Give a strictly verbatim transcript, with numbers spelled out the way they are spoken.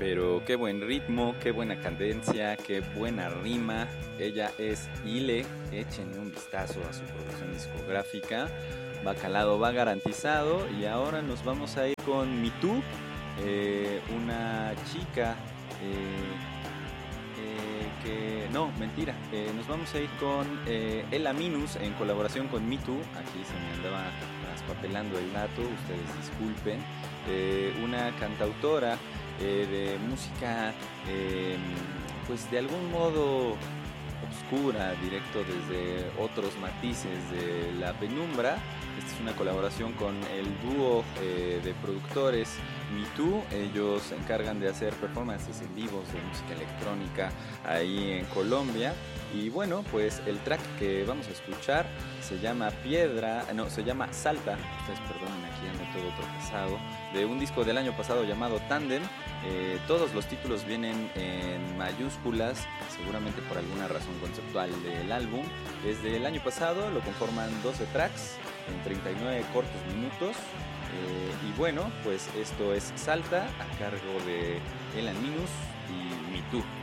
pero qué buen ritmo, qué buena cadencia, qué buena rima. Ella es Ile, échenle un vistazo a su producción discográfica. Va calado, va garantizado. Y ahora nos vamos a ir con Me Too, eh, una chica eh, eh, que... No, mentira. Eh, nos vamos a ir con eh, Ela Minus en colaboración con Me Too. Aquí se me andaba traspapelando el dato, ustedes disculpen. Eh, una cantautora eh, de música, eh, pues de algún modo oscura, directo desde otros matices de la penumbra. Esta es una colaboración con el dúo eh, de productores Me Too. Ellos se encargan de hacer performances en vivos de música electrónica ahí en Colombia. Y bueno, pues el track que vamos a escuchar se llama Piedra, no, se llama Salta, ustedes perdonen, aquí ando todo tropezado, de un disco del año pasado llamado Tandem. Eh, todos los títulos vienen en mayúsculas, seguramente por alguna razón conceptual del álbum. Es del año pasado, lo conforman doce tracks en treinta y nueve cortos minutos. Eh, y bueno, pues esto es Salta, a cargo de Ela Minus y Me Too.